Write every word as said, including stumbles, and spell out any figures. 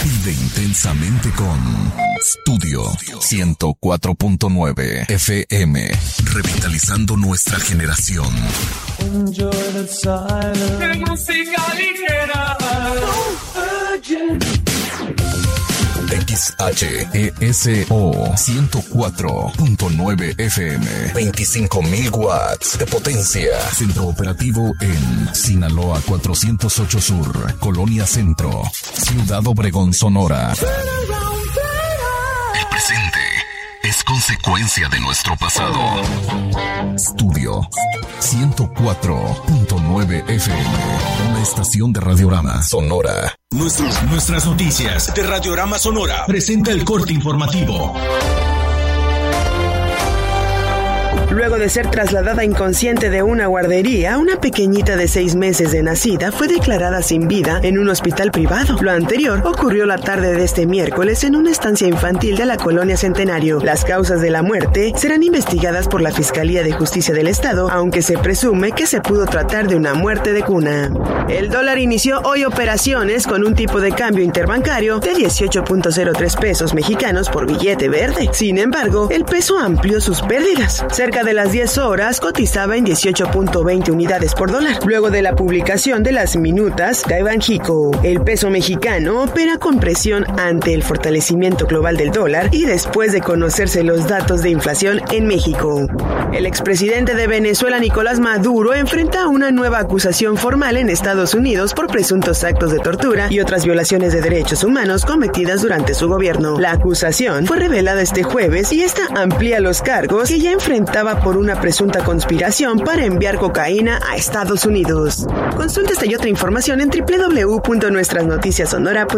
Vive intensamente con Studio ciento cuatro punto nueve F M, revitalizando nuestra generación. Enjoy the silence. Música ligera. X H E S O ciento cuatro punto nueve F M, veinticinco mil watts de potencia. Centro operativo en Sinaloa cuatrocientos ocho Sur, Colonia Centro, Ciudad Obregón, Sonora. El presente es consecuencia de nuestro pasado. Studio ciento cuatro punto nueve F M, una estación de Radiorama Sonora. Nuestros, nuestras noticias de Radiorama Sonora presenta el corte informativo. Luego de ser trasladada inconsciente de una guardería, una pequeñita de seis meses de nacida fue declarada sin vida en un hospital privado. Lo anterior ocurrió la tarde de este miércoles en una estancia infantil de la Colonia Centenario. Las causas de la muerte serán investigadas por la Fiscalía de Justicia del Estado, aunque se presume que se pudo tratar de una muerte de cuna. El dólar inició hoy operaciones con un tipo de cambio interbancario de dieciocho punto cero tres pesos mexicanos por billete verde. Sin embargo, el peso amplió sus pérdidas. Cerca de las diez horas cotizaba en dieciocho punto veinte unidades por dólar. Luego de la publicación de las minutas de Banxico, el peso mexicano opera con presión ante el fortalecimiento global del dólar y después de conocerse los datos de inflación en México. El expresidente de Venezuela, Nicolás Maduro, enfrenta una nueva acusación formal en Estados Unidos por presuntos actos de tortura y otras violaciones de derechos humanos cometidas durante su gobierno. La acusación fue revelada este jueves y esta amplía los cargos que ya enfrentaba por una presunta conspiración para enviar cocaína a Estados Unidos. Consulta esta y otra información en doble u doble u doble u punto nuestras noticias sonora punto com.